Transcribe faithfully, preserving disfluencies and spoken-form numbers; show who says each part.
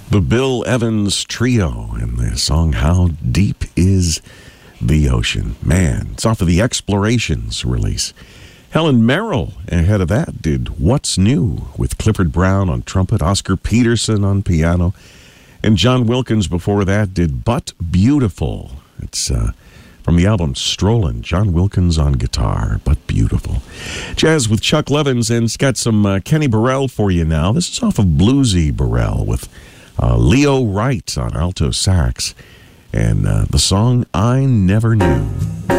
Speaker 1: The Bill Evans Trio and the song How Deep Is the Ocean. Man, it's off of the Explorations release. Helen Merrill, ahead of that, did What's New with Clifford Brown on trumpet, Oscar Peterson on piano, and John Wilkins before that did But Beautiful. It's uh, from the album Strollin', John Wilkins on guitar, But Beautiful. Jazz with Chuck Levins, and it's got some uh, Kenny Burrell for you now. This is off of Bluesy Burrell with Uh, Leo Wright on alto sax, and uh, the song I Never Knew.